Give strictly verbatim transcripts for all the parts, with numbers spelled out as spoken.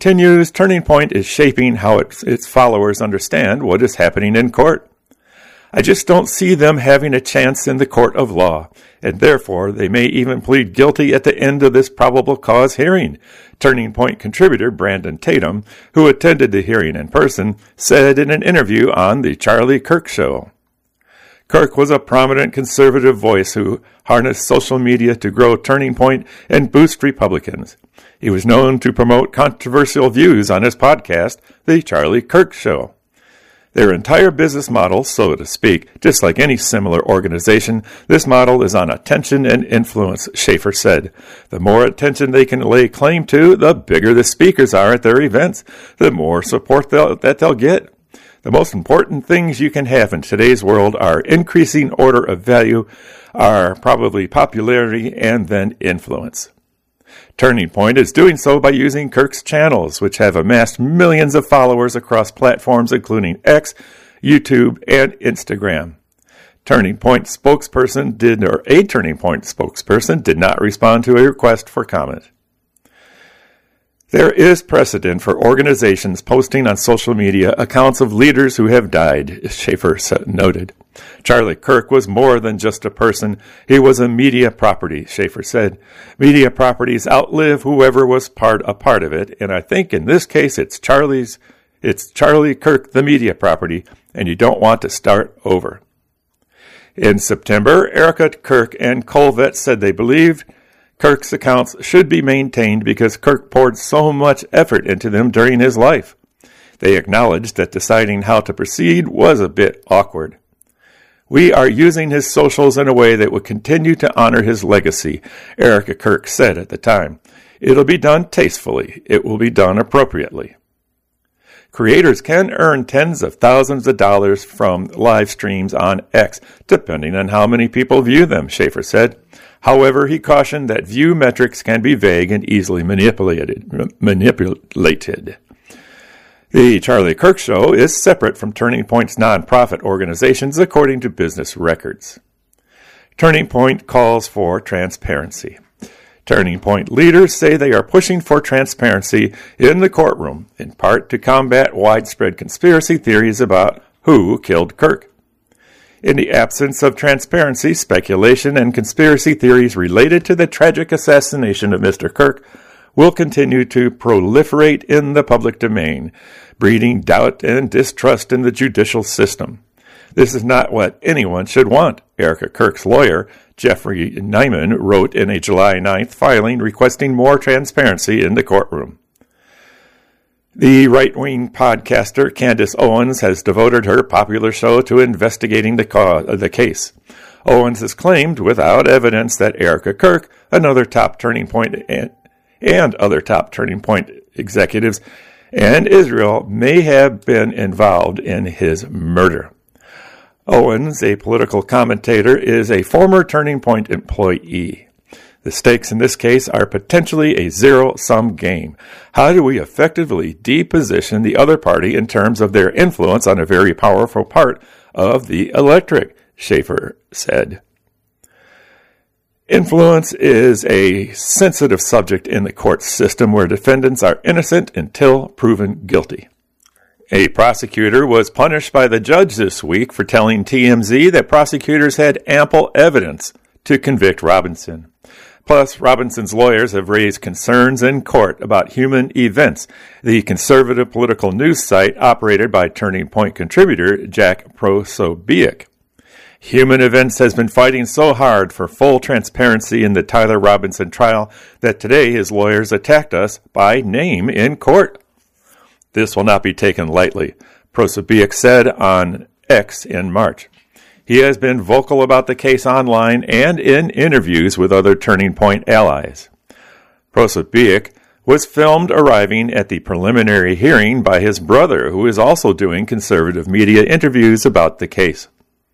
continues, Turning Point is shaping how its, its followers understand what is happening in court. I just don't see them having a chance in the court of law, and therefore they may even plead guilty at the end of this probable cause hearing, Turning Point contributor Brandon Tatum, who attended the hearing in person, said in an interview on The Charlie Kirk Show. Kirk was a prominent conservative voice who harnessed social media to grow Turning Point and boost Republicans. He was known to promote controversial views on his podcast, The Charlie Kirk Show. Their entire business model, so to speak, just like any similar organization, this model is on attention and influence, Schaefer said. The more attention they can lay claim to, the bigger the speakers are at their events, the more support they'll, that they'll get. The most important things you can have in today's world are increasing order of value, are probably popularity, and then influence. Turning Point is doing so by using Kirk's channels, which have amassed millions of followers across platforms including X, YouTube, and Instagram. Turning Point spokesperson did, or a Turning Point spokesperson did not respond to a request for comment. There is precedent for organizations posting on social media accounts of leaders who have died, Schaefer noted. Charlie Kirk was more than just a person. He was a media property, Schaefer said. Media properties outlive whoever was part a part of it, and I think in this case it's Charlie's, it's Charlie Kirk, the media property, and you don't want to start over. In September, Erica Kirk and Colvett said they believed Kirk's accounts should be maintained because Kirk poured so much effort into them during his life. They acknowledged that deciding how to proceed was a bit awkward. We are using his socials in a way that would continue to honor his legacy, Erica Kirk said at the time. It'll be done tastefully. It will be done appropriately. Creators can earn tens of thousands of dollars from live streams on X, depending on how many people view them, Schaefer said. However, he cautioned that view metrics can be vague and easily manipulated. manipulated. The Charlie Kirk Show is separate from Turning Point's nonprofit organizations, according to business records. Turning Point calls for transparency. Turning Point leaders say they are pushing for transparency in the courtroom, in part to combat widespread conspiracy theories about who killed Kirk. In the absence of transparency, speculation and conspiracy theories related to the tragic assassination of Mister Kirk will continue to proliferate in the public domain, breeding doubt and distrust in the judicial system. This is not what anyone should want, Erica Kirk's lawyer, Jeffrey Nyman, wrote in a July ninth filing requesting more transparency in the courtroom. The right-wing podcaster Candace Owens has devoted her popular show to investigating the, cause, the case. Owens has claimed, without evidence, that Erica Kirk, another top Turning Point and, and other top Turning Point executives, and Israel may have been involved in his murder. Owens, a political commentator, is a former Turning Point employee. The stakes in this case are potentially a zero-sum game. How do we effectively deposition the other party in terms of their influence on a very powerful part of the electorate, Schaefer said. Influence is a sensitive subject in the court system where defendants are innocent until proven guilty. A prosecutor was punished by the judge this week for telling T M Z that prosecutors had ample evidence to convict Robinson. Plus, Robinson's lawyers have raised concerns in court about Human Events, the conservative political news site operated by Turning Point contributor Jack Posobiec. Human Events has been fighting so hard for full transparency in the Tyler Robinson trial that today his lawyers attacked us by name in court. This will not be taken lightly, Posobiec said on X in March. He has been vocal about the case online and in interviews with other Turning Point allies. Posobiec was filmed arriving at the preliminary hearing by his brother, who is also doing conservative media interviews about the case.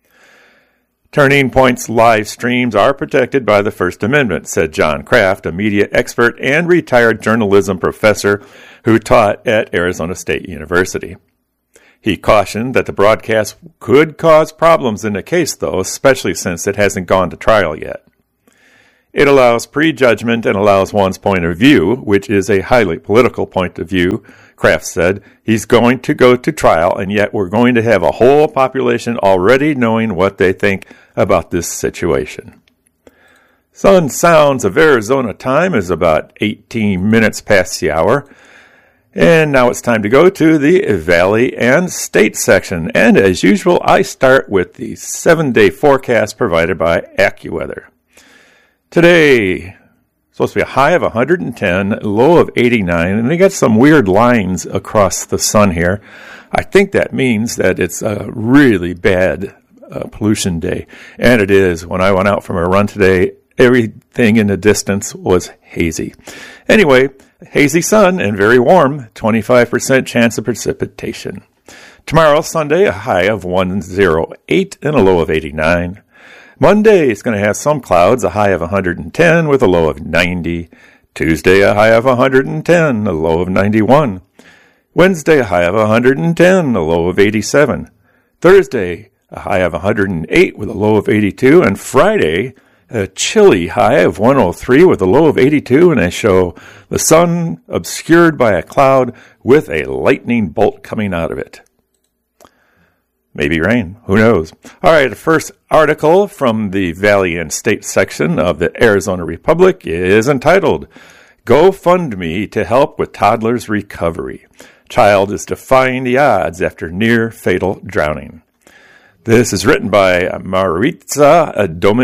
Turning Point's live streams are protected by the First Amendment, said John Kraft, a media expert and retired journalism professor who taught at Arizona State University. He cautioned that the broadcast could cause problems in the case, though, especially since it hasn't gone to trial yet. It allows prejudgment and allows one's point of view, which is a highly political point of view. Kraft said, he's going to go to trial, and yet we're going to have a whole population already knowing what they think about this situation. Sun Sounds of Arizona time is about eighteen minutes past the hour. And now it's time to go to the Valley and State section. And as usual, I start with the seven-day forecast provided by AccuWeather. Today, supposed to be a high of one hundred ten, low of eighty-nine, and they got some weird lines across the sun here. I think that means that it's a really bad uh, pollution day, and it is. When I went out for my run today, everything in the distance was hazy. Anyway, hazy sun and very warm, twenty-five percent chance of precipitation. Tomorrow, Sunday, a high of one hundred eight and a low of eighty-nine. Monday is going to have some clouds, a high of one hundred ten with a low of ninety. Tuesday, a high of one hundred ten, a low of ninety-one. Wednesday, a high of one hundred ten, a low of eighty-seven. Thursday, a high of one hundred eight with a low of eighty-two. And Friday, a chilly high of one hundred three with a low of eighty-two. And I show the sun obscured by a cloud with a lightning bolt coming out of it. Maybe rain. Who knows? All right, the first article from the Valley and State section of the Arizona Republic is entitled, GoFundMe to Help with Toddler's Recovery. Child is defying the odds after near-fatal drowning. This is written by Maritza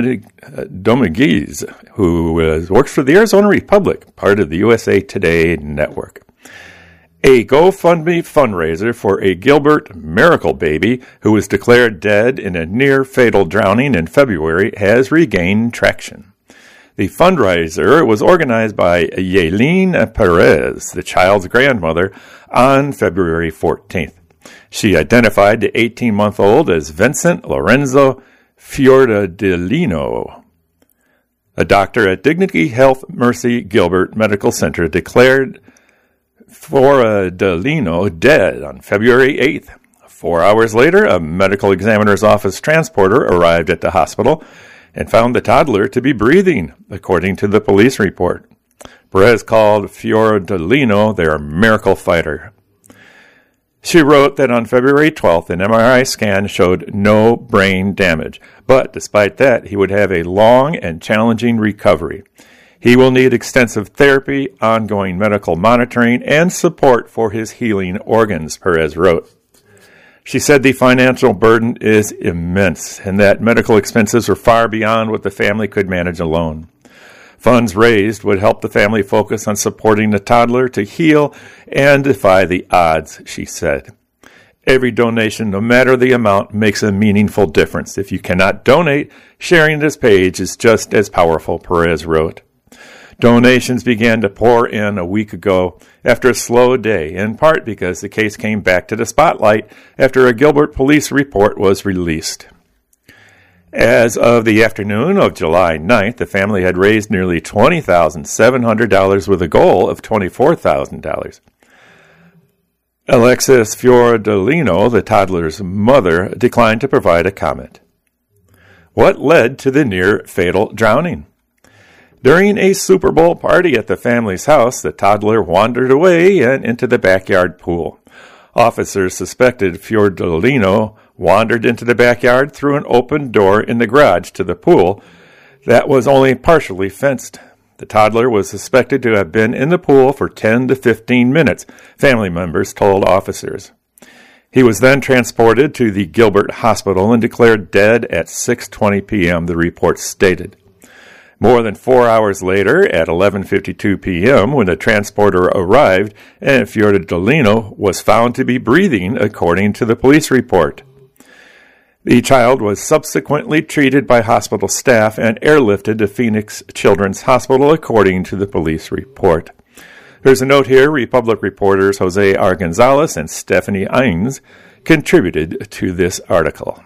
Dominguez, who uh, works for the Arizona Republic, part of the U S A Today network. A GoFundMe fundraiser for a Gilbert miracle baby who was declared dead in a near-fatal drowning in February has regained traction. The fundraiser was organized by Yaelin Perez, the child's grandmother, on February fourteenth. She identified the eighteen-month-old as Vincent Lorenzo Fiordalino. A doctor at Dignity Health Mercy Gilbert Medical Center declared Fiordalino dead on February eighth. Four hours later, a medical examiner's office transporter arrived at the hospital and found the toddler to be breathing, according to the police report. Perez called Fiordalino their miracle fighter. She wrote that on February twelfth, an M R I scan showed no brain damage, but despite that, he would have a long and challenging recovery. He will need extensive therapy, ongoing medical monitoring, and support for his healing organs, Perez wrote. She said the financial burden is immense and that medical expenses are far beyond what the family could manage alone. Funds raised would help the family focus on supporting the toddler to heal and defy the odds, she said. Every donation, no matter the amount, makes a meaningful difference. If you cannot donate, sharing this page is just as powerful, Perez wrote. Donations began to pour in a week ago after a slow day, in part because the case came back to the spotlight after a Gilbert police report was released. As of the afternoon of July ninth, the family had raised nearly twenty thousand seven hundred dollars with a goal of twenty-four thousand dollars. Alexis Fiordalino, the toddler's mother, declined to provide a comment. What led to the near-fatal drowning? During a Super Bowl party at the family's house, the toddler wandered away and into the backyard pool. Officers suspected Fiordalino wandered into the backyard through an open door in the garage to the pool that was only partially fenced. The toddler was suspected to have been in the pool for ten to fifteen minutes, family members told officers. He was then transported to the Gilbert Hospital and declared dead at six twenty p.m., the report stated. More than four hours later, at eleven fifty-two p.m., when the transporter arrived, and Fiordalino was found to be breathing, according to the police report. The child was subsequently treated by hospital staff and airlifted to Phoenix Children's Hospital, according to the police report. There's a note here. Republic reporters Jose R. Gonzalez and Stephanie Ines contributed to this article.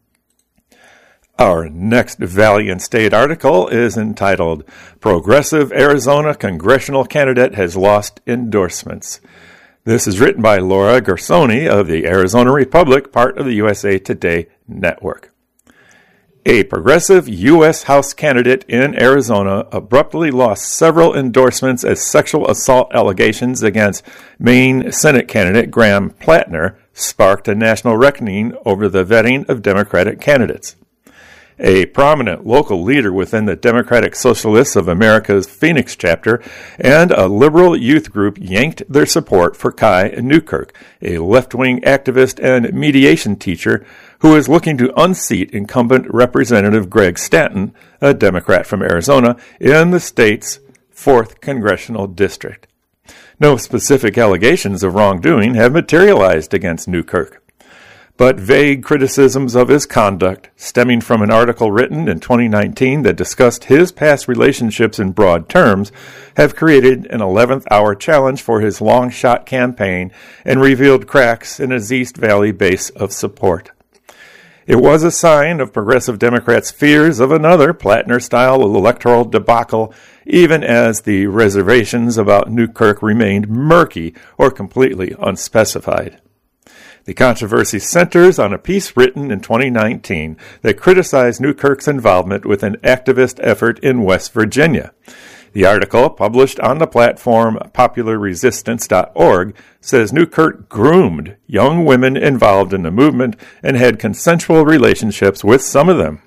Our next Valley and State article is entitled, Progressive Arizona Congressional Candidate Has Lost Endorsements. This is written by Laura Gersoni of the Arizona Republic, part of the U S A Today network. A progressive U S House candidate in Arizona abruptly lost several endorsements as sexual assault allegations against Maine Senate candidate Graham Plattner sparked a national reckoning over the vetting of Democratic candidates. A prominent local leader within the Democratic Socialists of America's Phoenix chapter and a liberal youth group yanked their support for Kai Newkirk, a left-wing activist and mediation teacher who is looking to unseat incumbent Representative Greg Stanton, a Democrat from Arizona, in the state's fourth Congressional District. No specific allegations of wrongdoing have materialized against Newkirk, but vague criticisms of his conduct, stemming from an article written in twenty nineteen that discussed his past relationships in broad terms, have created an eleventh hour challenge for his long-shot campaign and revealed cracks in his East Valley base of support. It was a sign of progressive Democrats' fears of another Plattner-style electoral debacle, even as the reservations about Newkirk remained murky or completely unspecified. The controversy centers on a piece written in twenty nineteen that criticized Newkirk's involvement with an activist effort in West Virginia. The article, published on the platform popular resistance dot org, says Newkirk groomed young women involved in the movement and had consensual relationships with some of them.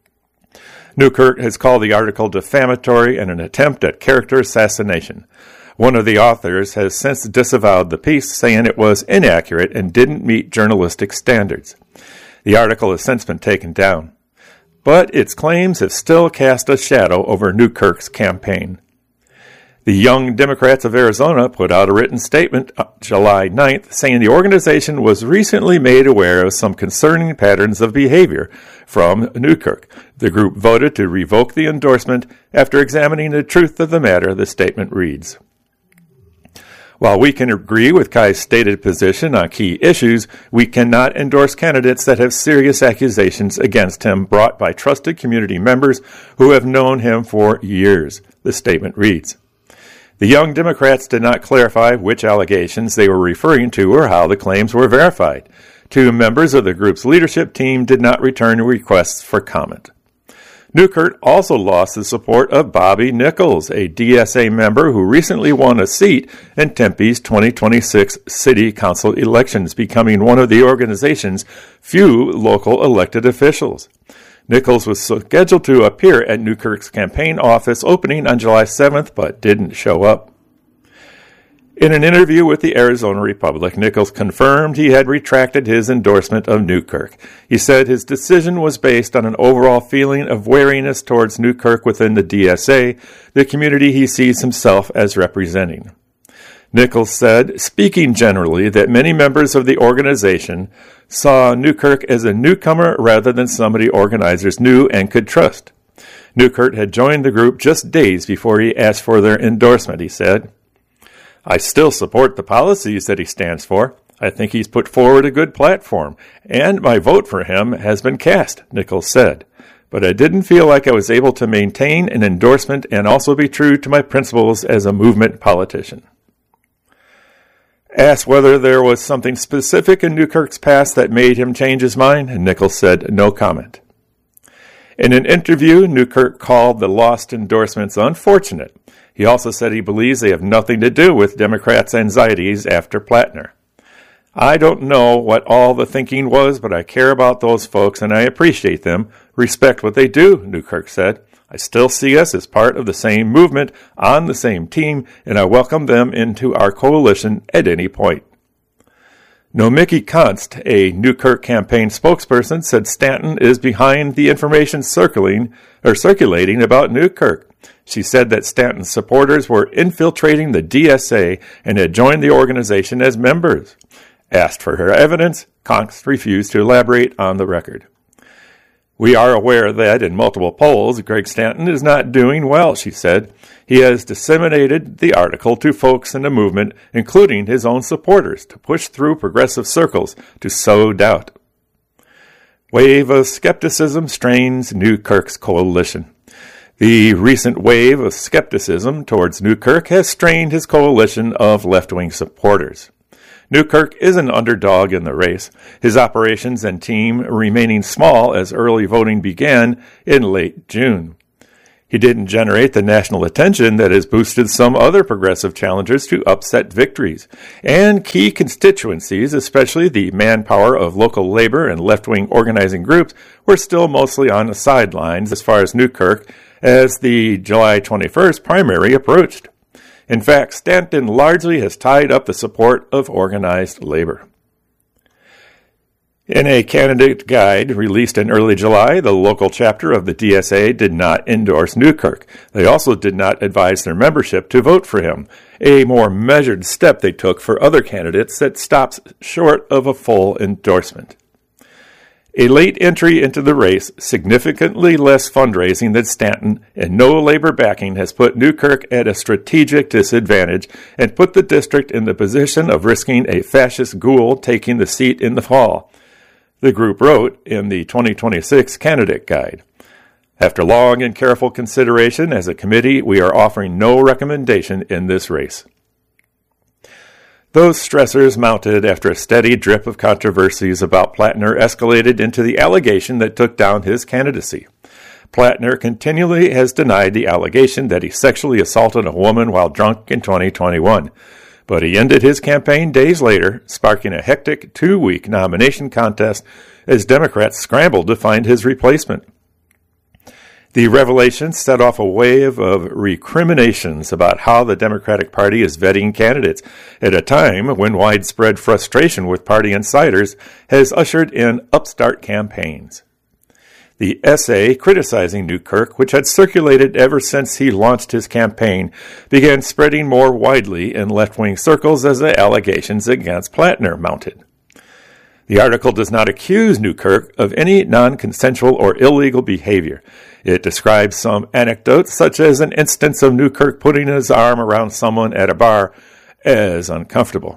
Newkirk has called the article defamatory and an attempt at character assassination. One of the authors has since disavowed the piece, saying it was inaccurate and didn't meet journalistic standards. The article has since been taken down, but its claims have still cast a shadow over Newkirk's campaign. The Young Democrats of Arizona put out a written statement on July ninth saying the organization was recently made aware of some concerning patterns of behavior from Newkirk. The group voted to revoke the endorsement after examining the truth of the matter, the statement reads. While we can agree with Kai's stated position on key issues, we cannot endorse candidates that have serious accusations against him brought by trusted community members who have known him for years, the statement reads. The Young Democrats did not clarify which allegations they were referring to or how the claims were verified. Two members of the group's leadership team did not return requests for comment. Newkirk also lost the support of Bobby Nichols, a D S A member who recently won a seat in Tempe's twenty twenty-six city council elections, becoming one of the organization's few local elected officials. Nichols was scheduled to appear at Newkirk's campaign office opening on July seventh, but didn't show up. In an interview with the Arizona Republic, Nichols confirmed he had retracted his endorsement of Newkirk. He said his decision was based on an overall feeling of wariness towards Newkirk within the D S A, the community he sees himself as representing. Nichols said, speaking generally, that many members of the organization saw Newkirk as a newcomer rather than somebody organizers knew and could trust. Newkirk had joined the group just days before he asked for their endorsement, he said. I still support the policies that he stands for. I think he's put forward a good platform, and my vote for him has been cast, Nichols said. But I didn't feel like I was able to maintain an endorsement and also be true to my principles as a movement politician. Asked whether there was something specific in Newkirk's past that made him change his mind, Nichols said no comment. In an interview, Newkirk called the lost endorsements unfortunate. He also said he believes they have nothing to do with Democrats' anxieties after Plattner. I don't know what all the thinking was, but I care about those folks and I appreciate them, respect what they do, Newkirk said. I still see us as part of the same movement, on the same team, and I welcome them into our coalition at any point. Nomiki Konst, a Newkirk campaign spokesperson, said Stanton is behind the information circling or circulating about Newkirk. She said that Stanton's supporters were infiltrating the D S A and had joined the organization as members. Asked for her evidence, Konst refused to elaborate on the record. We are aware that in multiple polls, Greg Stanton is not doing well, she said. He has disseminated the article to folks in the movement, including his own supporters, to push through progressive circles to sow doubt. Wave of skepticism strains Newkirk's coalition. The recent wave of skepticism towards Newkirk has strained his coalition of left-wing supporters. Newkirk is an underdog in the race, his operations and team remaining small as early voting began in late June. He didn't generate the national attention that has boosted some other progressive challengers to upset victories, and key constituencies, especially the manpower of local labor and left-wing organizing groups, were still mostly on the sidelines as far as Newkirk as the July twenty-first primary approached. In fact, Stanton largely has tied up the support of organized labor. In a candidate guide released in early July, the local chapter of the D S A did not endorse Newkirk. They also did not advise their membership to vote for him, a more measured step they took for other candidates that stops short of a full endorsement. A late entry into the race, significantly less fundraising than Stanton, and no labor backing has put Newkirk at a strategic disadvantage and put the district in the position of risking a fascist ghoul taking the seat in the fall, the group wrote in the twenty twenty-six candidate guide. After long and careful consideration as a committee, we are offering no recommendation in this race. Those stressors mounted after a steady drip of controversies about Plattner escalated into the allegation that took down his candidacy. Plattner continually has denied the allegation that he sexually assaulted a woman while drunk in twenty twenty-one, but he ended his campaign days later, sparking a hectic two-week nomination contest as Democrats scrambled to find his replacement. The revelation set off a wave of recriminations about how the Democratic Party is vetting candidates at a time when widespread frustration with party insiders has ushered in upstart campaigns. The essay criticizing Newkirk, which had circulated ever since he launched his campaign, began spreading more widely in left-wing circles as the allegations against Plattner mounted. The article does not accuse Newkirk of any non-consensual or illegal behavior. It describes some anecdotes, such as an instance of Newkirk putting his arm around someone at a bar, as uncomfortable.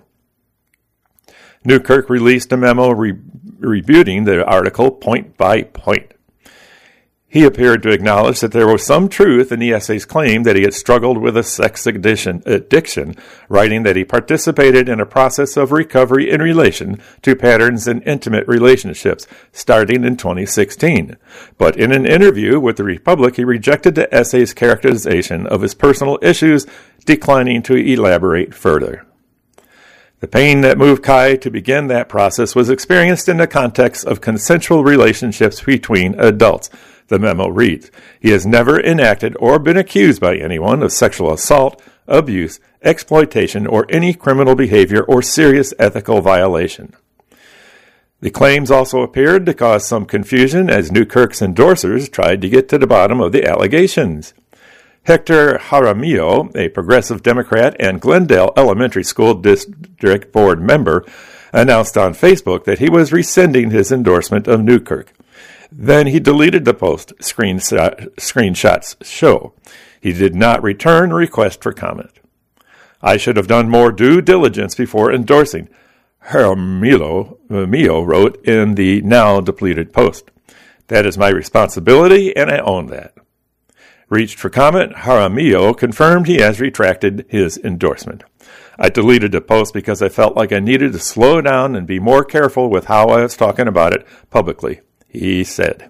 Newkirk released a memo re- rebuting the article point by point. He appeared to acknowledge that there was some truth in the essay's claim that he had struggled with a sex addiction, addiction, writing that he participated in a process of recovery in relation to patterns in intimate relationships starting in twenty sixteen. But in an interview with the Republic, he rejected the essay's characterization of his personal issues, declining to elaborate further. The pain that moved Kai to begin that process was experienced in the context of consensual relationships between adults. The memo reads, he has never enacted or been accused by anyone of sexual assault, abuse, exploitation, or any criminal behavior or serious ethical violation. The claims also appeared to cause some confusion as Newkirk's endorsers tried to get to the bottom of the allegations. Hector Jaramillo, a progressive Democrat and Glendale Elementary School District Board member, announced on Facebook that he was rescinding his endorsement of Newkirk. Then he deleted the post, screenshot, screenshots show. He did not return a request for comment. I should have done more due diligence before endorsing, Jaramillo Mio wrote in the now depleted post. That is my responsibility, and I own that. Reached for comment, Jaramillo confirmed he has retracted his endorsement. I deleted the post because I felt like I needed to slow down and be more careful with how I was talking about it publicly, he said.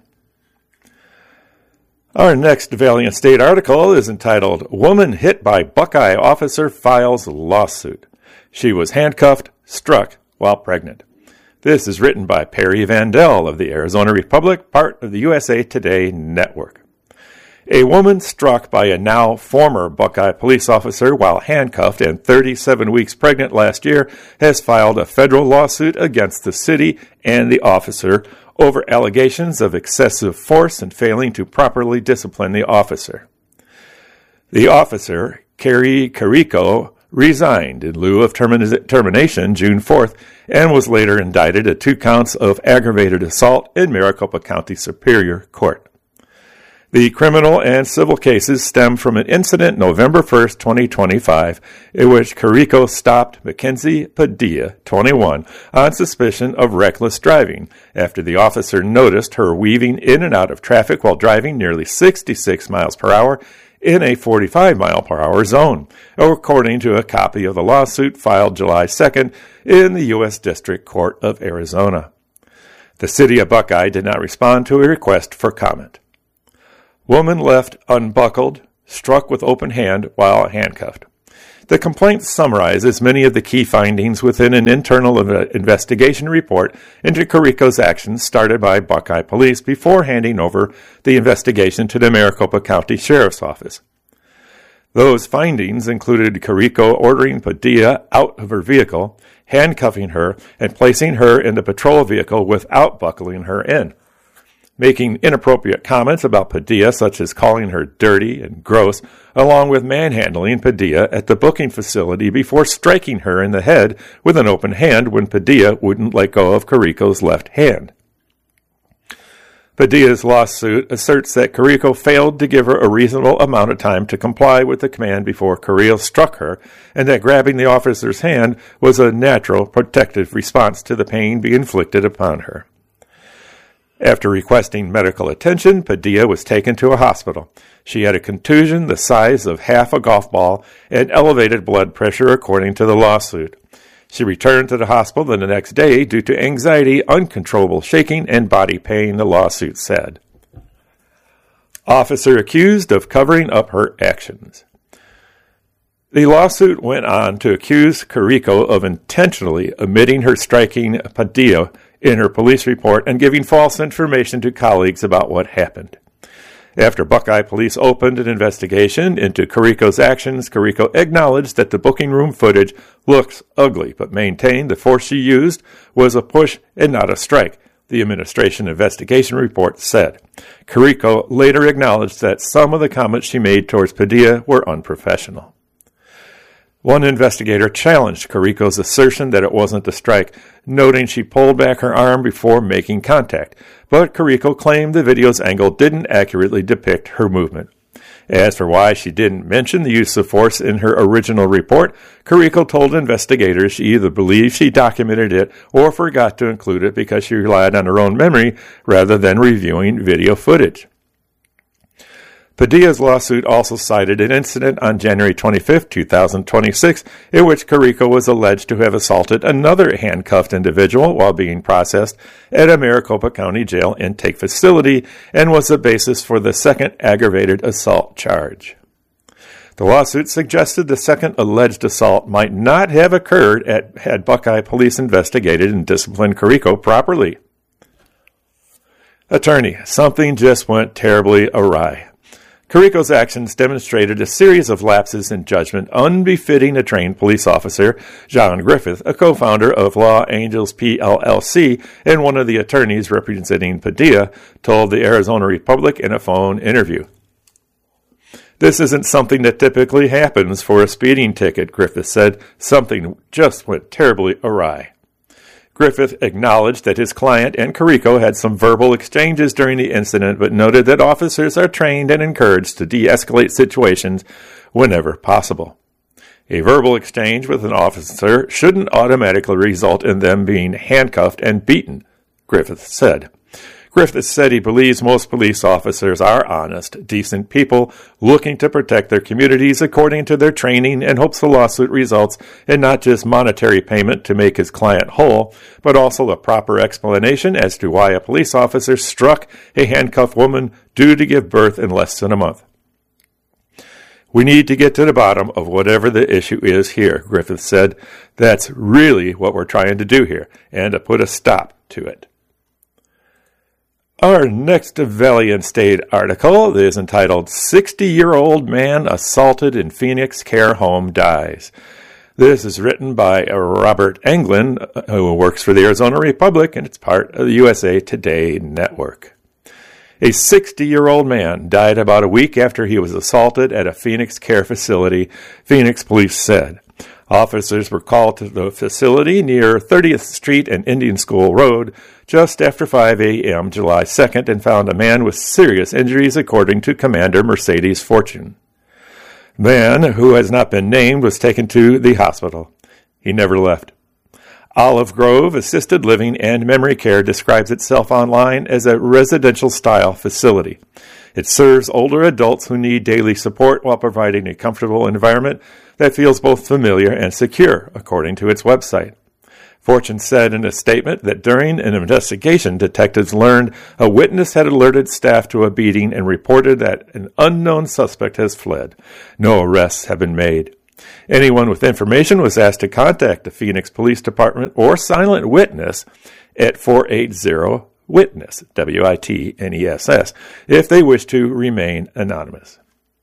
Our next Valiant State article is entitled, Woman Hit by Buckeye Officer Files Lawsuit. She was handcuffed, struck while pregnant. This is written by Perry Vandell of the Arizona Republic, part of the U S A Today network. A woman struck by a now former Buckeye police officer while handcuffed and thirty-seven weeks pregnant last year has filed a federal lawsuit against the city and the officer over allegations of excessive force and failing to properly discipline the officer. The officer, Carrie Carrico, resigned in lieu of termi- termination June fourth and was later indicted at two counts of aggravated assault in Maricopa County Superior Court. The criminal and civil cases stem from an incident November first, twenty twenty-five, in which Carrico stopped Mackenzie Padilla, twenty-one, on suspicion of reckless driving after the officer noticed her weaving in and out of traffic while driving nearly sixty-six miles per hour in a forty-five mile per hour zone, according to a copy of the lawsuit filed July second in the U S District Court of Arizona. The city of Buckeye did not respond to a request for comment. Woman left unbuckled, struck with open hand while handcuffed. The complaint summarizes many of the key findings within an internal investigation report into Carrico's actions started by Buckeye Police before handing over the investigation to the Maricopa County Sheriff's Office. Those findings included Carrico ordering Padilla out of her vehicle, handcuffing her, and placing her in the patrol vehicle without buckling her in, making inappropriate comments about Padilla, such as calling her dirty and gross, along with manhandling Padilla at the booking facility before striking her in the head with an open hand when Padilla wouldn't let go of Carrico's left hand. Padilla's lawsuit asserts that Carrico failed to give her a reasonable amount of time to comply with the command before Carrillo struck her, and that grabbing the officer's hand was a natural, protective response to the pain being inflicted upon her. After requesting medical attention, Padilla was taken to a hospital. She had a contusion the size of half a golf ball and elevated blood pressure, according to the lawsuit. She returned to the hospital the next day due to anxiety, uncontrollable shaking, and body pain, the lawsuit said. Officer accused of covering up her actions. The lawsuit went on to accuse Carrico of intentionally omitting her striking Padilla in her police report and giving false information to colleagues about what happened. After Buckeye Police opened an investigation into Carrico's actions, Carrico acknowledged that the booking room footage looks ugly, but maintained the force she used was a push and not a strike, the administration investigation report said. Carrico later acknowledged that some of the comments she made towards Padilla were unprofessional. One investigator challenged Carrico's assertion that it wasn't a strike, noting she pulled back her arm before making contact, but Carrico claimed the video's angle didn't accurately depict her movement. As for why she didn't mention the use of force in her original report, Carrico told investigators she either believed she documented it or forgot to include it because she relied on her own memory rather than reviewing video footage. Padilla's lawsuit also cited an incident on January twenty-fifth, twenty twenty-six, in which Carrico was alleged to have assaulted another handcuffed individual while being processed at a Maricopa County jail intake facility and was the basis for the second aggravated assault charge. The lawsuit suggested the second alleged assault might not have occurred at, had Buckeye Police investigated and disciplined Carrico properly. Attorney, something just went terribly awry. Carrico's actions demonstrated a series of lapses in judgment unbefitting a trained police officer. John Griffith, a co-founder of Law Angels P L L C and one of the attorneys representing Padilla, told the Arizona Republic in a phone interview. This isn't something that typically happens for a speeding ticket, Griffith said. Something just went terribly awry. Griffith acknowledged that his client and Carrico had some verbal exchanges during the incident, but noted that officers are trained and encouraged to de-escalate situations whenever possible. A verbal exchange with an officer shouldn't automatically result in them being handcuffed and beaten, Griffith said. Griffith said he believes most police officers are honest, decent people looking to protect their communities according to their training, and hopes the lawsuit results in not just monetary payment to make his client whole, but also a proper explanation as to why a police officer struck a handcuffed woman due to give birth in less than a month. We need to get to the bottom of whatever the issue is here, Griffith said. That's really what we're trying to do here, and to put a stop to it. Our next Valiant State article is entitled sixty-Year-Old Man Assaulted in Phoenix Care Home Dies. This is written by Robert Englund, who works for the Arizona Republic, and it's part of the U S A Today network. A sixty-year-old man died about a week after he was assaulted at a Phoenix care facility, Phoenix police said. Officers were called to the facility near thirtieth Street and Indian School Road just after five a.m. July second and found a man with serious injuries, according to Commander Mercedes Fortune. The man, who has not been named, was taken to the hospital. He never left. Olive Grove Assisted Living and Memory Care describes itself online as a residential-style facility. It serves older adults who need daily support while providing a comfortable environment that feels both familiar and secure, according to its website. Fortune said in a statement that during an investigation, detectives learned a witness had alerted staff to a beating and reported that an unknown suspect has fled. No arrests have been made. Anyone with information was asked to contact the Phoenix Police Department or Silent Witness at four eight zero WITNESS, W I T N E S S, if they wish to remain anonymous.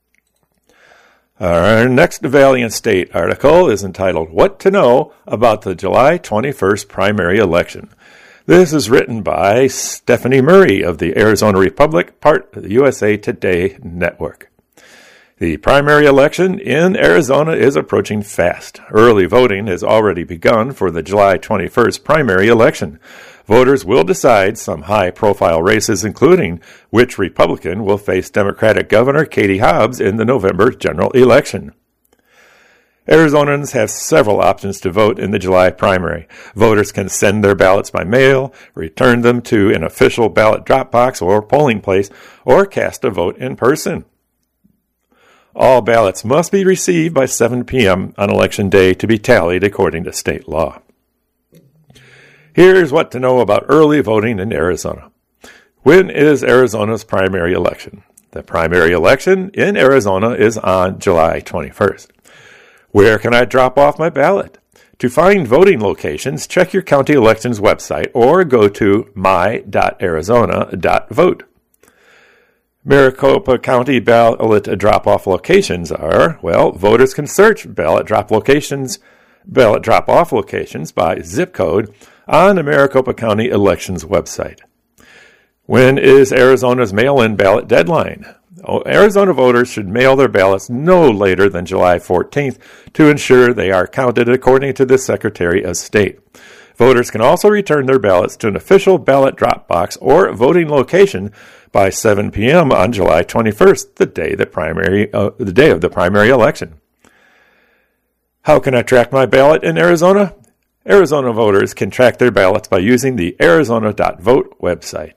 Our next Valiant State article is entitled, What to Know About the July twenty-first Primary Election. This is written by Stephanie Murray of the Arizona Republic, part of the U S A Today network. The primary election in Arizona is approaching fast. Early voting has already begun for the July twenty-first primary election. Voters will decide some high-profile races, including which Republican will face Democratic Governor Katie Hobbs in the November general election. Arizonans have several options to vote in the July primary. Voters can send their ballots by mail, return them to an official ballot drop box or polling place, or cast a vote in person. All ballots must be received by seven p.m. on Election Day to be tallied according to state law. Here's what to know about early voting in Arizona. When is Arizona's primary election? The primary election in Arizona is on July twenty-first. Where can I drop off my ballot? To find voting locations, check your county elections website or go to my dot arizona dot vote. Maricopa County ballot drop-off locations are, well, voters can search ballot drop locations, ballot drop-off locations by zip code on the Maricopa County Elections website. When is Arizona's mail-in ballot deadline? Oh, Arizona voters should mail their ballots no later than July fourteenth to ensure they are counted according to the Secretary of State. Voters can also return their ballots to an official ballot drop box or voting location by seven p.m. on July twenty-first, the day the primary uh, the day of the primary election. How can I track my ballot in Arizona? Arizona voters can track their ballots by using the arizona dot vote website.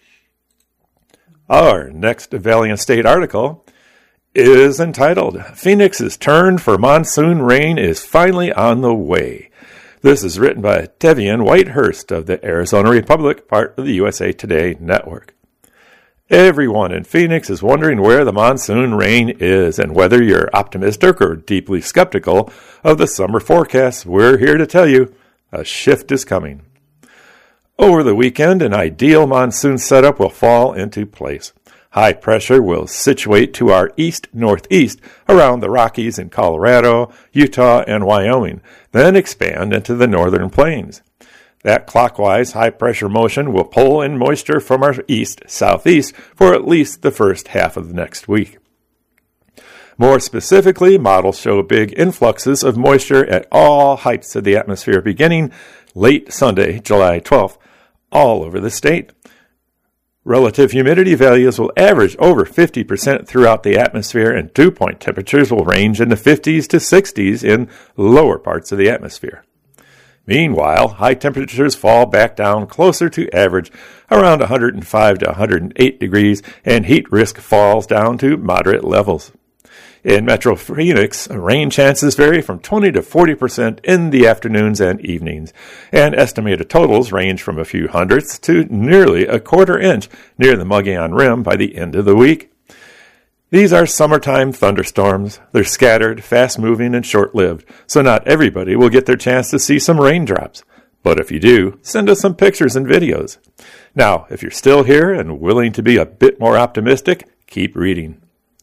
Our next Valiant State article is entitled, Phoenix's Turn for Monsoon Rain is Finally on the Way. This is written by Tevian Whitehurst of the Arizona Republic, part of the U S A Today network. Everyone in Phoenix is wondering where the monsoon rain is, and whether you're optimistic or deeply skeptical of the summer forecast, we're here to tell you a shift is coming. Over the weekend, an ideal monsoon setup will fall into place. High pressure will situate to our east-northeast around the Rockies in Colorado, Utah, and Wyoming, then expand into the northern plains. That clockwise high-pressure motion will pull in moisture from our east-southeast for at least the first half of the next week. More specifically, models show big influxes of moisture at all heights of the atmosphere beginning late Sunday, July twelfth, all over the state. Relative humidity values will average over fifty percent throughout the atmosphere, and dew point temperatures will range in the fifties to sixties in lower parts of the atmosphere. Meanwhile, high temperatures fall back down closer to average, around one hundred five to one hundred eight degrees, and heat risk falls down to moderate levels. In Metro Phoenix, rain chances vary from twenty to forty percent in the afternoons and evenings, and estimated totals range from a few hundredths to nearly a quarter inch near the Mogollon Rim by the end of the week. These are summertime thunderstorms. They're scattered, fast-moving, and short-lived, so not everybody will get their chance to see some raindrops. But if you do, send us some pictures and videos. Now, if you're still here and willing to be a bit more optimistic, keep reading.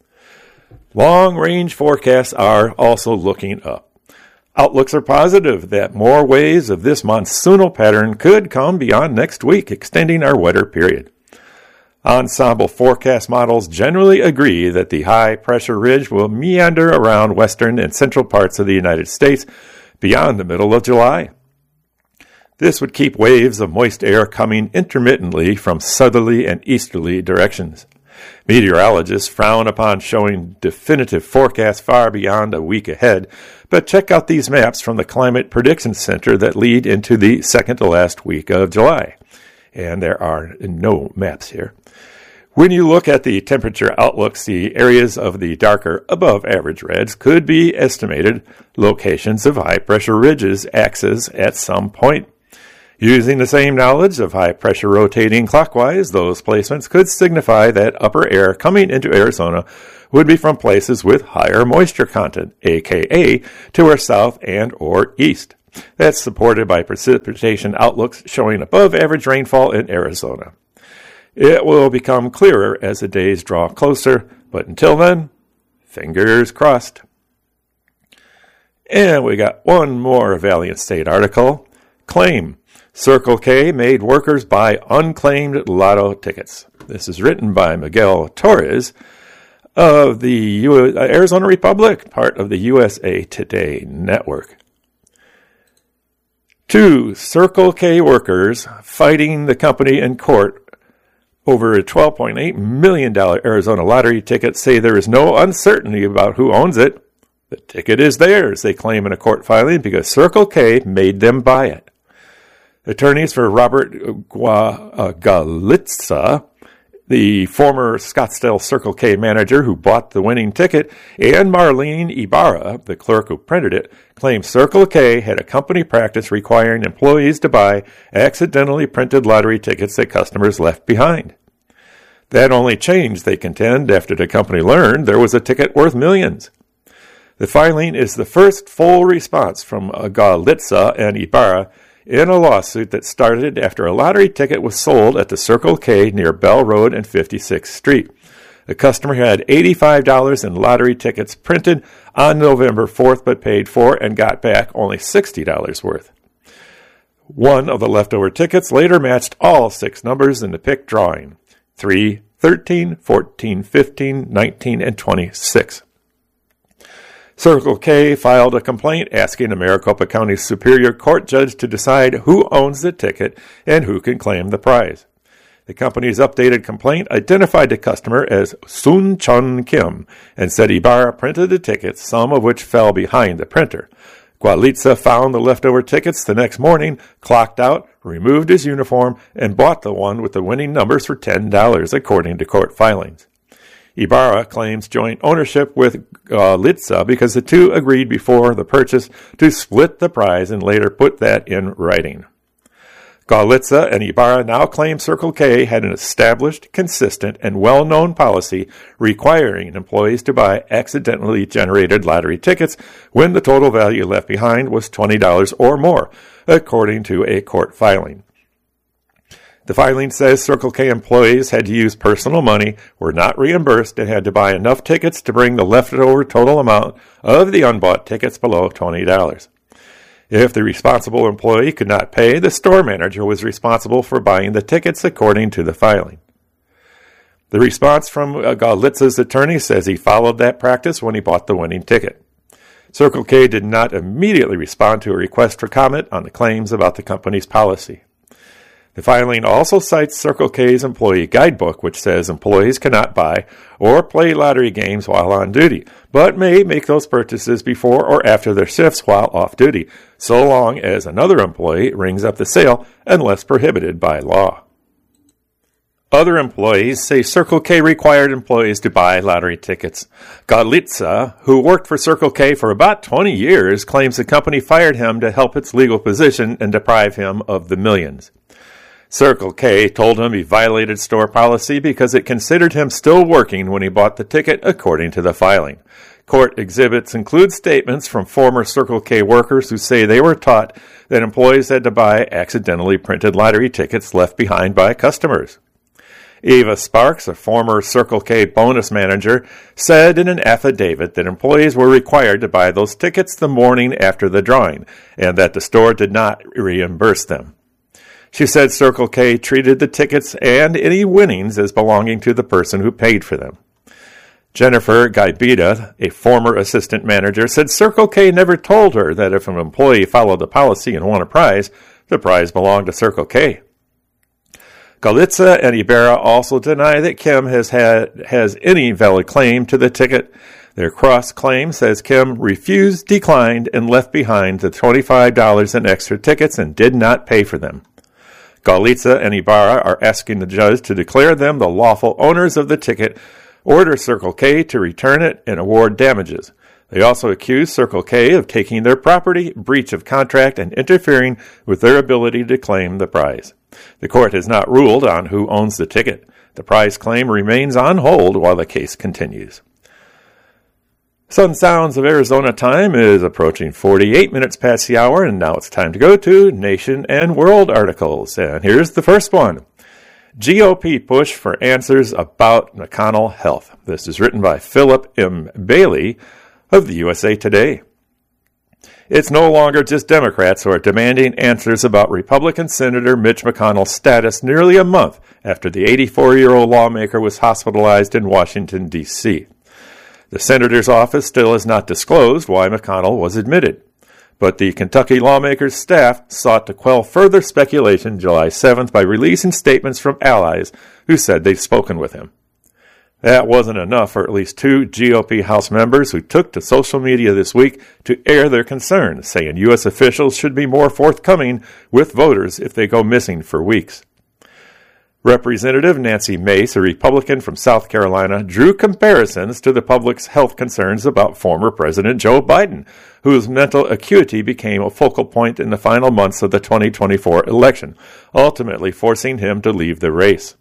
Long-range forecasts are also looking up. Outlooks are positive that more waves of this monsoonal pattern could come beyond next week, extending our wetter period. Ensemble forecast models generally agree that the high-pressure ridge will meander around western and central parts of the United States beyond the middle of July. This would keep waves of moist air coming intermittently from southerly and easterly directions. Meteorologists frown upon showing definitive forecasts far beyond a week ahead, but check out these maps from the Climate Prediction Center that lead into the second to last week of July. And there are no maps here. When you look at the temperature outlooks, the areas of the darker above average reds could be estimated locations of high pressure ridges axes at some point. Using the same knowledge of high pressure rotating clockwise, those placements could signify that upper air coming into Arizona would be from places with higher moisture content, aka to our south and or east. That's supported by precipitation outlooks showing above average rainfall in Arizona. It will become clearer as the days draw closer, but until then, fingers crossed. And we got one more Valiant State article. Claim. Circle K made workers buy unclaimed lotto tickets. This is written by Miguel Torres of the U- Arizona Republic, part of the U S A Today network. Two Circle K workers fighting the company in court over a twelve point eight million dollars Arizona lottery ticket say there is no uncertainty about who owns it. The ticket is theirs, they claim in a court filing, because Circle K made them buy it. Attorneys for Robert Galitza, the former Scottsdale Circle K manager who bought the winning ticket, and Marlene Ibarra, the clerk who printed it, claim Circle K had a company practice requiring employees to buy accidentally printed lottery tickets that customers left behind. That only changed, they contend, after the company learned there was a ticket worth millions. The filing is the first full response from Galitza and Ibarra in a lawsuit that started after a lottery ticket was sold at the Circle K near Bell Road and fifty-sixth Street. The customer had eighty-five dollars in lottery tickets printed on November fourth, but paid for and got back only sixty dollars worth. One of the leftover tickets later matched all six numbers in the pick drawing: three, thirteen, fourteen, fifteen, nineteen, and twenty-six. Circle K filed a complaint asking a Maricopa County Superior Court judge to decide who owns the ticket and who can claim the prize. The company's updated complaint identified the customer as Soon Chun Kim and said Ibarra printed the tickets, some of which fell behind the printer. Galitza found the leftover tickets the next morning, clocked out, removed his uniform, and bought the one with the winning numbers for ten dollars, according to court filings. Ibarra claims joint ownership with Galitza because the two agreed before the purchase to split the prize and later put that in writing. Galitza and Ibarra now claim Circle K had an established, consistent, and well-known policy requiring employees to buy accidentally generated lottery tickets when the total value left behind was twenty dollars or more, according to a court filing. The filing says Circle K employees had to use personal money, were not reimbursed, and had to buy enough tickets to bring the leftover total amount of the unbought tickets below twenty dollars. If the responsible employee could not pay, the store manager was responsible for buying the tickets, according to the filing. The response from Galitza's attorney says he followed that practice when he bought the winning ticket. Circle K did not immediately respond to a request for comment on the claims about the company's policy. The filing also cites Circle K's employee guidebook, which says employees cannot buy or play lottery games while on duty, but may make those purchases before or after their shifts while off duty, so long as another employee rings up the sale unless prohibited by law. Other employees say Circle K required employees to buy lottery tickets. Galitza, who worked for Circle K for about twenty years, claims the company fired him to help its legal position and deprive him of the millions. Circle K told him he violated store policy because it considered him still working when he bought the ticket, according to the filing. Court exhibits include statements from former Circle K workers who say they were taught that employees had to buy accidentally printed lottery tickets left behind by customers. Eva Sparks, a former Circle K bonus manager, said in an affidavit that employees were required to buy those tickets the morning after the drawing, and that the store did not reimburse them. She said Circle K treated the tickets and any winnings as belonging to the person who paid for them. Jennifer Gaibita, a former assistant manager, said Circle K never told her that if an employee followed the policy and won a prize, the prize belonged to Circle K. Galitza and Ibarra also deny that Kim has had has any valid claim to the ticket. Their cross-claim says Kim refused, declined, and left behind the twenty-five dollars in extra tickets and did not pay for them. Galitza and Ibarra are asking the judge to declare them the lawful owners of the ticket, order Circle K to return it, and award damages. They also accuse Circle K of taking their property, breach of contract, and interfering with their ability to claim the prize. The court has not ruled on who owns the ticket. The prize claim remains on hold while the case continues. Sun Sounds of Arizona time is approaching forty-eight minutes past the hour, and now it's time to go to Nation and World articles. And here's the first one. G O P push for answers about McConnell health. This is written by Philip M. Bailey of the U S A Today. It's no longer just Democrats who are demanding answers about Republican Senator Mitch McConnell's status nearly a month after the eighty-four-year-old lawmaker was hospitalized in Washington, D C The senator's office still has not disclosed why McConnell was admitted, but the Kentucky lawmaker's staff sought to quell further speculation July seventh by releasing statements from allies who said they'd spoken with him. That wasn't enough for at least two G O P House members who took to social media this week to air their concerns, saying U S officials should be more forthcoming with voters if they go missing for weeks. Representative Nancy Mace, a Republican from South Carolina, drew comparisons to the public's health concerns about former President Joe Biden, whose mental acuity became a focal point in the final months of the twenty twenty-four election, ultimately forcing him to leave the race.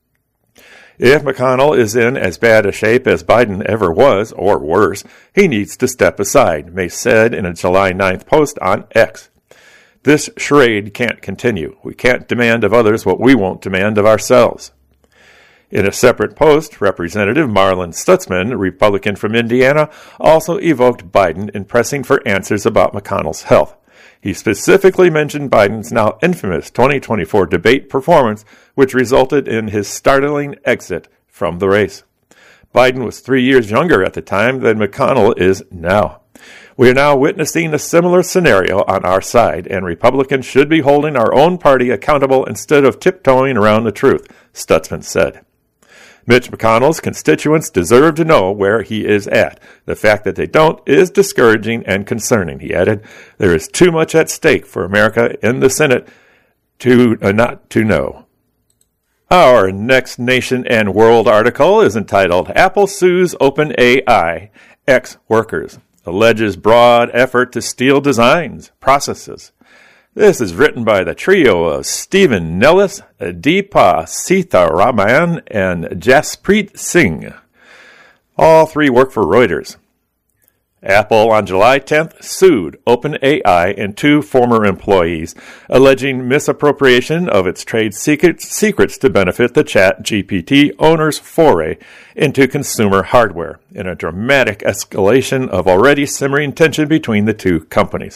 If McConnell is in as bad a shape as Biden ever was, or worse, he needs to step aside, Mace said in a July ninth post on X. This charade can't continue. We can't demand of others what we won't demand of ourselves. In a separate post, Representative Marlin Stutzman, a Republican from Indiana, also evoked Biden in pressing for answers about McConnell's health. He specifically mentioned Biden's now infamous twenty twenty-four debate performance, which resulted in his startling exit from the race. Biden was three years younger at the time than McConnell is now. We are now witnessing a similar scenario on our side, and Republicans should be holding our own party accountable instead of tiptoeing around the truth, Stutzman said. Mitch McConnell's constituents deserve to know where he is at. The fact that they don't is discouraging and concerning, he added. There is too much at stake for America in the Senate to uh, not to know. Our next Nation and World article is entitled Apple Sues OpenAI Ex-Workers. Alleges broad effort to steal designs, processes. This is written by the trio of Stephen Nellis, Deepa Sitharaman, and Jaspreet Singh. All three work for Reuters. Apple on July tenth sued OpenAI and two former employees, alleging misappropriation of its trade secrets, secrets to benefit the ChatGPT owner's foray into consumer hardware, in a dramatic escalation of already simmering tension between the two companies.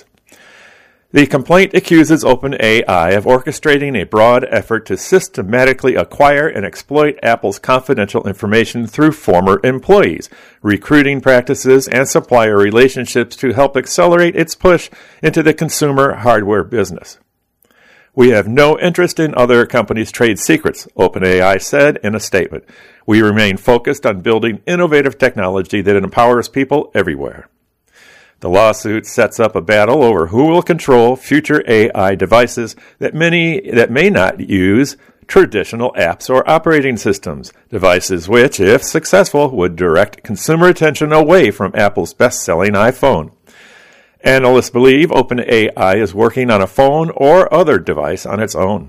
The complaint accuses OpenAI of orchestrating a broad effort to systematically acquire and exploit Apple's confidential information through former employees, recruiting practices, and supplier relationships to help accelerate its push into the consumer hardware business. We have no interest in other companies' trade secrets, OpenAI said in a statement. We remain focused on building innovative technology that empowers people everywhere. The lawsuit sets up a battle over who will control future A I devices that many that may not use traditional apps or operating systems, devices which, if successful, would direct consumer attention away from Apple's best-selling iPhone. Analysts believe OpenAI is working on a phone or other device on its own.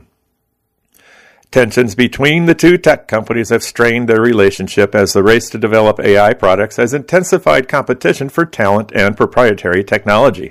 Tensions between the two tech companies have strained their relationship as the race to develop A I products has intensified competition for talent and proprietary technology.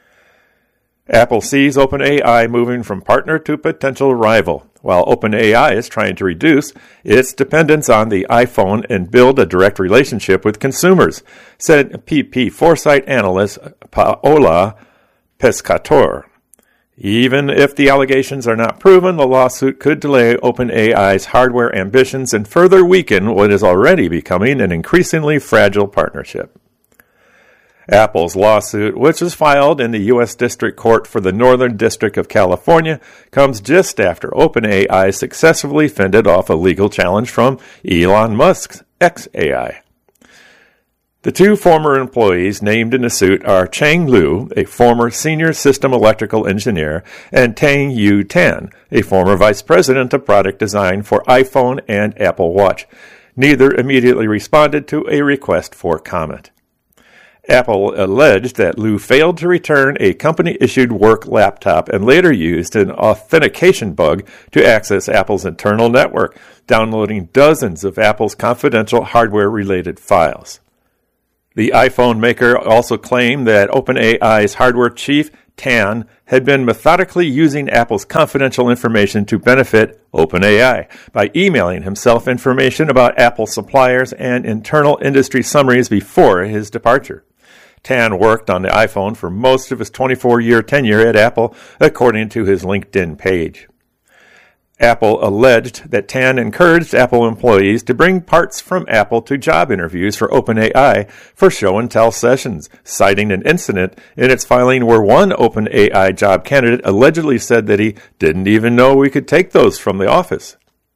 Apple sees OpenAI moving from partner to potential rival, while OpenAI is trying to reduce its dependence on the iPhone and build a direct relationship with consumers, said P P Foresight analyst Paola Pescatore. Even if the allegations are not proven, the lawsuit could delay OpenAI's hardware ambitions and further weaken what is already becoming an increasingly fragile partnership. Apple's lawsuit, which was filed in the U S District Court for the Northern District of California, comes just after OpenAI successfully fended off a legal challenge from Elon Musk's xAI. The two former employees named in the suit are Chang Liu, a former senior system electrical engineer, and Tang Yu Tan, a former vice president of product design for iPhone and Apple Watch. Neither immediately responded to a request for comment. Apple alleged that Liu failed to return a company-issued work laptop and later used an authentication bug to access Apple's internal network, downloading dozens of Apple's confidential hardware-related files. The iPhone maker also claimed that OpenAI's hardware chief, Tan, had been methodically using Apple's confidential information to benefit OpenAI by emailing himself information about Apple suppliers and internal industry summaries before his departure. Tan worked on the iPhone for most of his twenty-four-year tenure at Apple, according to his LinkedIn page. Apple alleged that Tan encouraged Apple employees to bring parts from Apple to job interviews for OpenAI for show-and-tell sessions, citing an incident in its filing where one OpenAI job candidate allegedly said that he didn't even know we could take those from the office.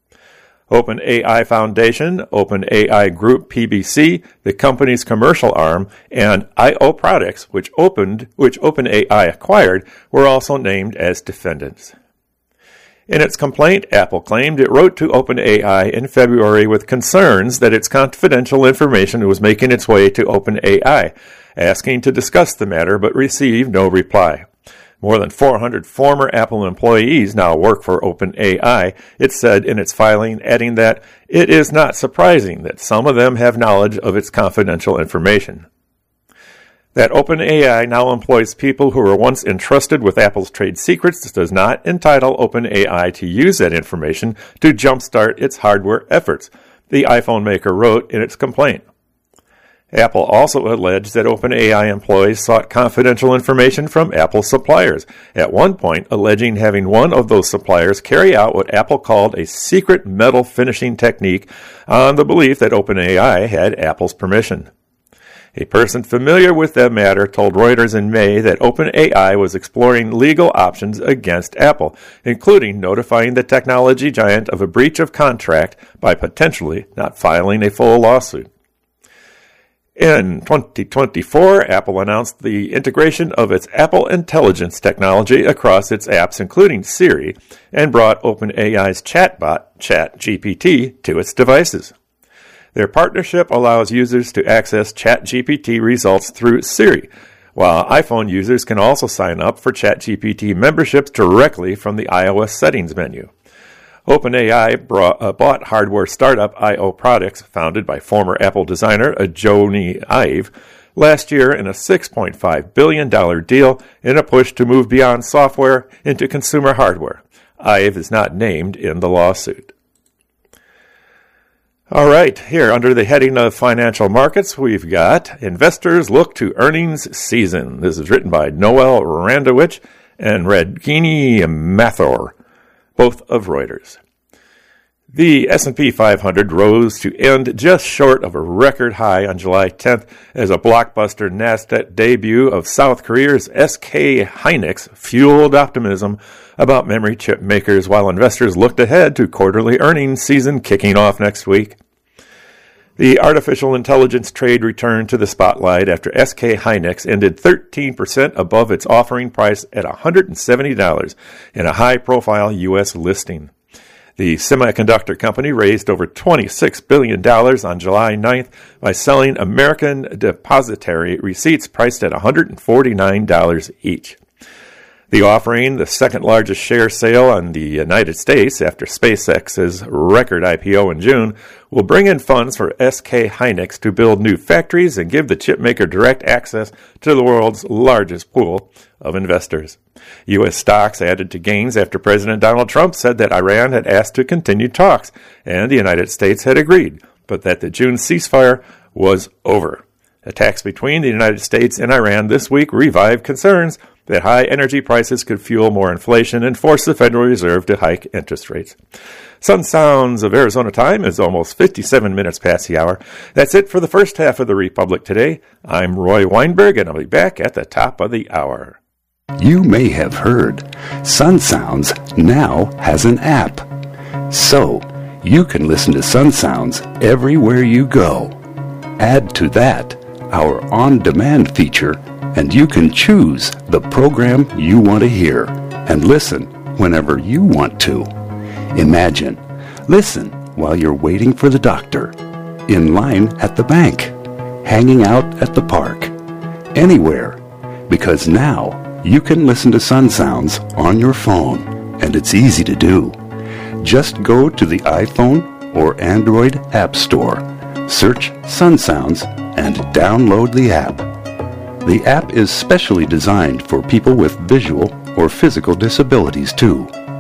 OpenAI Foundation, OpenAI Group P B C, the company's commercial arm, and I O Products, which opened, which OpenAI acquired, were also named as defendants. In its complaint, Apple claimed it wrote to OpenAI in February with concerns that its confidential information was making its way to OpenAI, asking to discuss the matter but received no reply. More than four hundred former Apple employees now work for OpenAI, it said in its filing, adding that it is not surprising that some of them have knowledge of its confidential information. That OpenAI now employs people who were once entrusted with Apple's trade secrets does not entitle OpenAI to use that information to jumpstart its hardware efforts, the iPhone maker wrote in its complaint. Apple also alleged that OpenAI employees sought confidential information from Apple suppliers, at one point alleging having one of those suppliers carry out what Apple called a secret metal finishing technique on the belief that OpenAI had Apple's permission. A person familiar with the matter told Reuters in May that OpenAI was exploring legal options against Apple, including notifying the technology giant of a breach of contract by potentially not filing a full lawsuit. In twenty twenty-four, Apple announced the integration of its Apple Intelligence technology across its apps, including Siri, and brought OpenAI's chatbot, ChatGPT, to its devices. Their partnership allows users to access ChatGPT results through Siri, while iPhone users can also sign up for ChatGPT memberships directly from the iOS settings menu. OpenAI brought, uh, bought hardware startup I O Products, founded by former Apple designer Jony Ive, last year in a six point five billion dollars deal in a push to move beyond software into consumer hardware. Ive is not named in the lawsuit. All right, here under the heading of financial markets, we've got Investors Look to Earnings Season. This is written by Noel Randowich and Radgini Mathur, both of Reuters. The S and P five hundred rose to end just short of a record high on July tenth as a blockbuster NASDAQ debut of South Korea's S K Hynix fueled optimism about memory chip makers while investors looked ahead to quarterly earnings season kicking off next week. The artificial intelligence trade returned to the spotlight after S K Hynix ended thirteen percent above its offering price at one hundred seventy dollars in a high-profile U S listing. The semiconductor company raised over twenty-six billion dollars on July ninth by selling American depository receipts priced at one hundred forty-nine dollars each. The offering, the second largest share sale in the United States after SpaceX's record I P O in June, will bring in funds for S K Hynix to build new factories and give the chipmaker direct access to the world's largest pool of investors. U S stocks added to gains after President Donald Trump said that Iran had asked to continue talks, and the United States had agreed, but that the June ceasefire was over. Attacks between the United States and Iran this week revived concerns that high energy prices could fuel more inflation and force the Federal Reserve to hike interest rates. Sun Sounds of Arizona time is almost fifty-seven minutes past the hour. That's it for the first half of the Republic today. I'm Roy Weinberg, and I'll be back at the top of the hour. You may have heard Sun Sounds now has an app. So, you can listen to Sun Sounds everywhere you go. Add to that, our on-demand feature, and you can choose the program you want to hear and listen whenever you want to. Imagine, listen while you're waiting for the doctor, in line at the bank, hanging out at the park, anywhere, because now you can listen to Sun Sounds on your phone, and it's easy to do. Just go to the iPhone or Android App Store, search Sun Sounds, and download the app. The app is specially designed for people with visual or physical disabilities too.